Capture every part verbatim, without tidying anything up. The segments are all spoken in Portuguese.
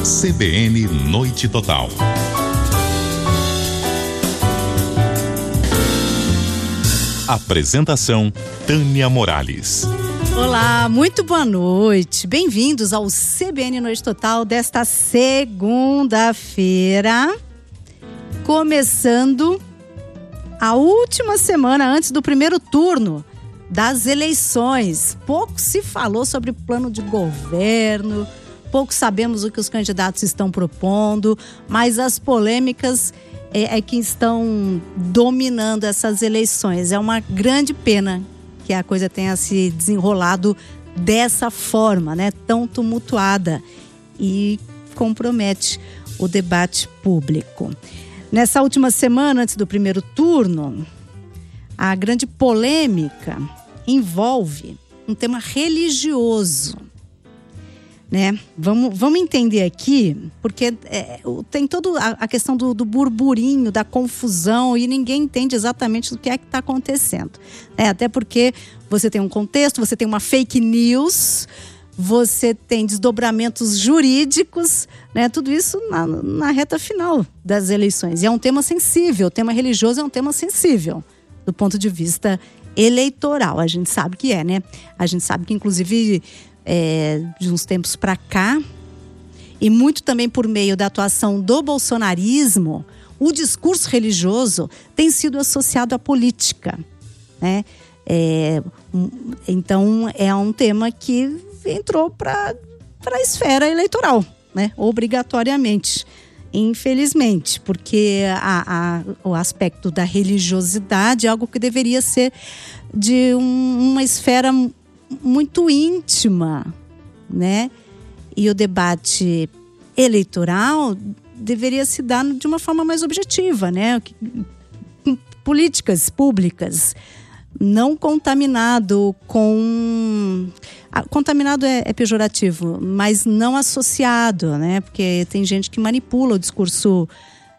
C B N Noite Total. Apresentação: Tânia Morales. Olá, muito boa noite. Bem-vindos ao C B N Noite Total desta segunda-feira. Começando a última semana antes do primeiro turno das eleições. Pouco se falou sobre plano de governo, pouco sabemos o que os candidatos estão propondo, mas as polêmicas é, é que estão dominando essas eleições. É uma grande pena que a coisa tenha se desenrolado dessa forma, né, tão tumultuada, e compromete o debate público. Nessa última semana, antes do primeiro turno, a grande polêmica envolve um tema religioso, né? Vamos, vamos entender aqui, porque é, tem toda a, a questão do, do burburinho, da confusão, e ninguém entende exatamente o que é que está acontecendo. É, até porque você tem um contexto, você tem uma fake news, você tem desdobramentos jurídicos, né? Tudo isso na, na reta final das eleições. E é um tema sensível, o tema religioso é um tema sensível do ponto de vista eleitoral. A gente sabe que é, né? A gente sabe que, inclusive, é, de uns tempos para cá, e muito também por meio da atuação do bolsonarismo, o discurso religioso tem sido associado à política, né? É, então, é um tema que entrou para a esfera eleitoral, né? Obrigatoriamente, infelizmente, porque a, a, o aspecto da religiosidade é algo que deveria ser de um, uma esfera muito íntima, né? E o debate eleitoral deveria se dar de uma forma mais objetiva, né? Com políticas públicas, não contaminado com... Contaminado é, é pejorativo, mas não associado, né? Porque tem gente que manipula o discurso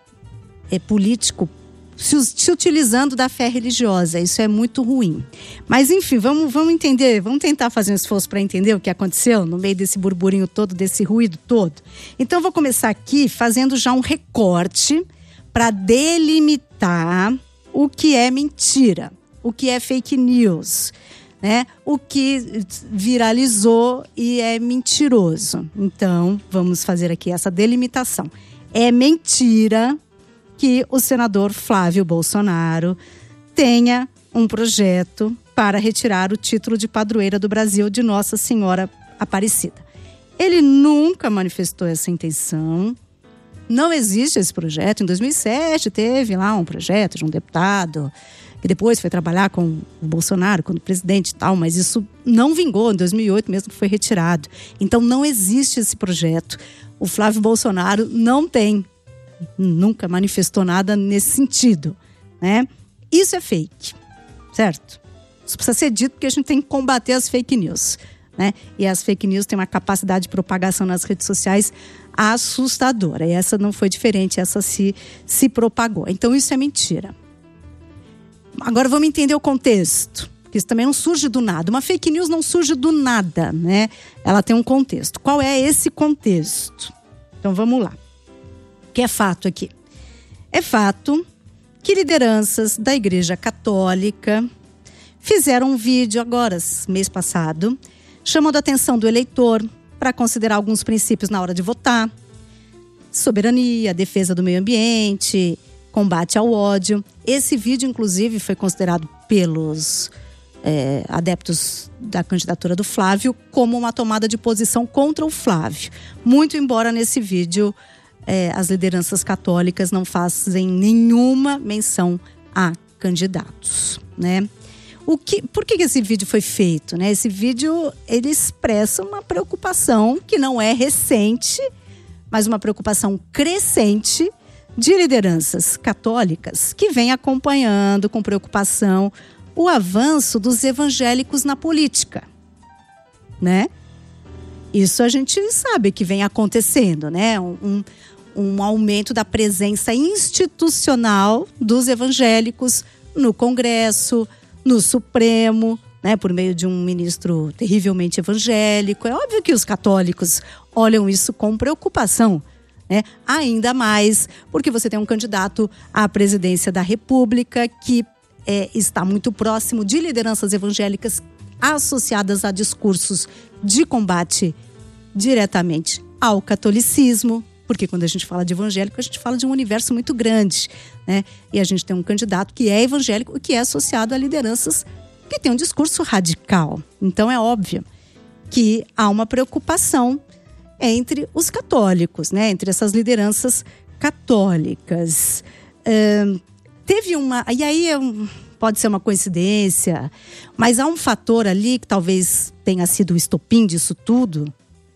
é, político se, se utilizando da fé religiosa. Isso é muito ruim. Mas enfim, vamos, vamos entender, vamos tentar fazer um esforço para entender o que aconteceu no meio desse burburinho todo, desse ruído todo. Então, eu vou começar aqui fazendo já um recorte para delimitar o que é mentira, o que é fake news, né? O que viralizou e é mentiroso. Então, vamos fazer aqui essa delimitação. É mentira que o senador Flávio Bolsonaro tenha um projeto para retirar o título de padroeira do Brasil de Nossa Senhora Aparecida. Ele nunca manifestou essa intenção. Não existe esse projeto. Em dois mil e sete teve lá um projeto de um deputado que depois foi trabalhar com o Bolsonaro, quando presidente e tal, mas isso não vingou. Em dois mil e oito mesmo foi retirado. Então não existe esse projeto. O Flávio Bolsonaro não tem, nunca manifestou nada nesse sentido, né? Isso é fake, certo? Isso precisa ser dito porque a gente tem que combater as fake news, né? E as fake news têm uma capacidade de propagação nas redes sociais assustadora. E essa não foi diferente, essa se, se propagou. Então isso é mentira. Agora vamos entender o contexto, porque isso também não surge do nada. Uma fake news não surge do nada, né? Ela tem um contexto. Qual é esse contexto? Então vamos lá. O que é fato aqui? É fato que lideranças da Igreja Católica fizeram um vídeo agora, mês passado, chamando a atenção do eleitor para considerar alguns princípios na hora de votar: soberania, defesa do meio ambiente, combate ao ódio. Esse vídeo, inclusive, foi considerado pelos é, adeptos da candidatura do Flávio como uma tomada de posição contra o Flávio. Muito embora nesse vídeo é, as lideranças católicas não fazem nenhuma menção a candidatos, né? O que, por que esse vídeo foi feito, né? Esse vídeo, ele expressa uma preocupação que não é recente, mas uma preocupação crescente de lideranças católicas que vem acompanhando com preocupação o avanço dos evangélicos na política, né? Isso a gente sabe que vem acontecendo, né? Um, um aumento da presença institucional dos evangélicos no Congresso, no Supremo, né, por meio de um ministro terrivelmente evangélico. É óbvio que os católicos olham isso com preocupação, né? Ainda mais porque você tem um candidato à presidência da República que é, está muito próximo de lideranças evangélicas associadas a discursos de combate diretamente ao catolicismo, porque quando a gente fala de evangélico, a gente fala de um universo muito grande, né? E a gente tem um candidato que é evangélico e que é associado a lideranças que têm um discurso radical. Então é óbvio que há uma preocupação entre os católicos, né? Entre essas lideranças católicas. Uh, teve uma... E aí é um... Pode ser uma coincidência, mas há um fator ali que talvez tenha sido o estopim disso tudo,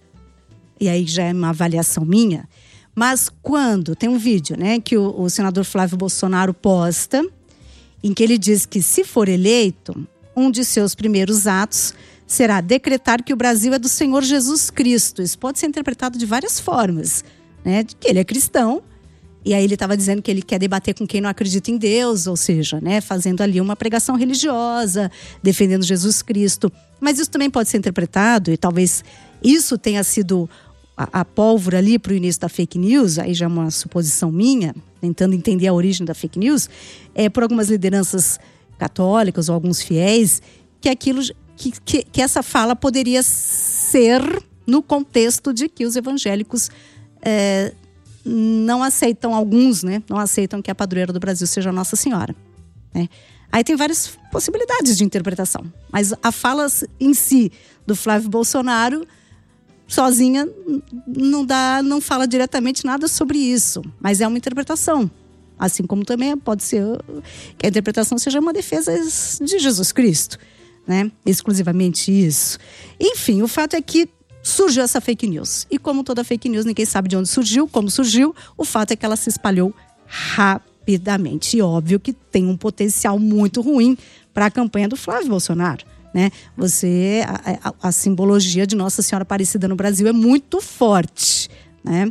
e aí já é uma avaliação minha, mas quando tem um vídeo, né, que o, o senador Flávio Bolsonaro posta, em que ele diz que se for eleito, um de seus primeiros atos será decretar que o Brasil é do Senhor Jesus Cristo. Isso pode ser interpretado de várias formas, né, que ele é cristão. E aí ele estava dizendo que ele quer debater com quem não acredita em Deus, ou seja, né, fazendo ali uma pregação religiosa, defendendo Jesus Cristo. Mas isso também pode ser interpretado, e talvez isso tenha sido a, a pólvora ali para o início da fake news, aí já é uma suposição minha, tentando entender a origem da fake news, é por algumas lideranças católicas ou alguns fiéis, que aquilo que, que, que essa fala poderia ser no contexto de que os evangélicos é, não aceitam, alguns, né, não aceitam que a padroeira do Brasil seja Nossa Senhora, né? Aí tem várias possibilidades de interpretação, mas a fala em si do Flávio Bolsonaro sozinha não dá, não fala diretamente nada sobre isso, mas é uma interpretação, assim como também pode ser que a interpretação seja uma defesa de Jesus Cristo, né? Exclusivamente isso. Enfim, o fato é que surgiu essa fake news. E como toda fake news, ninguém sabe de onde surgiu, como surgiu. O fato é que ela se espalhou rapidamente. E óbvio que tem um potencial muito ruim para a campanha do Flávio Bolsonaro, né? Você, a, a, a simbologia de Nossa Senhora Aparecida no Brasil é muito forte, né?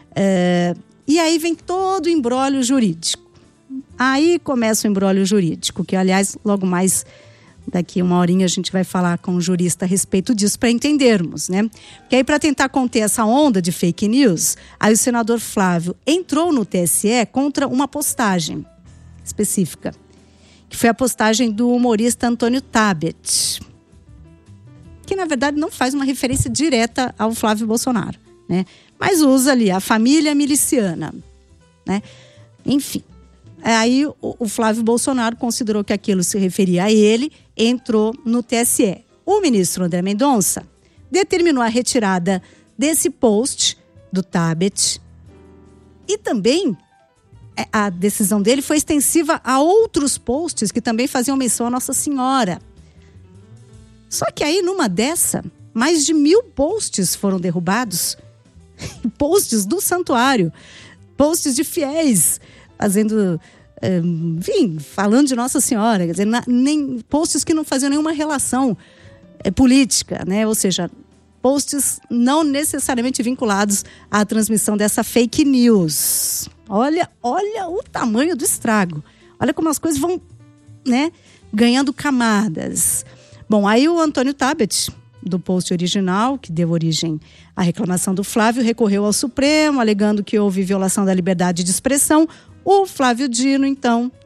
É, e aí vem todo o imbróglio jurídico. Aí começa o imbróglio jurídico, que aliás, logo mais... Daqui uma horinha a gente vai falar com um jurista a respeito disso para entendermos, né? Porque aí, para tentar conter essa onda de fake news, aí o senador Flávio entrou no T S E contra uma postagem específica, que foi a postagem do humorista Antônio Tabet, que na verdade não faz uma referência direta ao Flávio Bolsonaro, né? Mas usa ali a família miliciana, né? Enfim. Aí o Flávio Bolsonaro considerou que aquilo se referia a ele, entrou no T S E. O ministro André Mendonça determinou a retirada desse post do Tabet e também a decisão dele foi extensiva a outros posts que também faziam menção a Nossa Senhora. Só que aí, numa dessa, mais de mil posts foram derrubados. Posts do santuário, posts de fiéis, fazendo, enfim, falando de Nossa Senhora, quer dizer, na, nem, posts que não faziam nenhuma relação é, política, né? Ou seja, posts não necessariamente vinculados à transmissão dessa fake news. Olha, olha o tamanho do estrago. Olha como as coisas vão, né, ganhando camadas. Bom, aí o Antônio Tabet, do post original, que deu origem à reclamação do Flávio, recorreu ao Supremo, alegando que houve violação da liberdade de expressão. O Flávio Dino, então,